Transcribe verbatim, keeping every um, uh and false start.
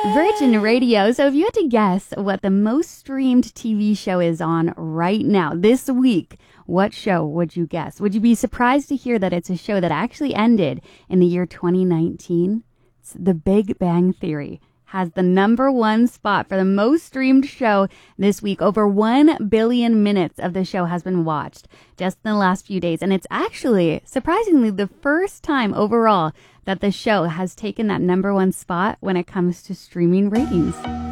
Virgin Radio. So if you had to guess what the most streamed T V show is on right now, this week, what show would you guess? Would you be surprised to hear that it's a show that actually ended in the year twenty nineteen? It's The Big Bang Theory has the number one spot for the most streamed show this week. Over one billion minutes of the show has been watched just in the last few days. And it's actually, surprisingly, the first time overall that the show has taken that number one spot when it comes to streaming ratings.